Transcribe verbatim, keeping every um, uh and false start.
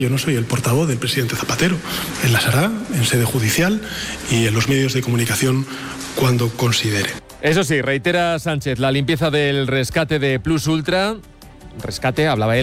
Yo no soy el portavoz del presidente Zapatero. Él las hará en sede judicial y en los medios de comunicación cuando considere. Eso sí, reitera Sánchez, la limpieza del rescate de Plus Ultra. Rescate, hablaba él.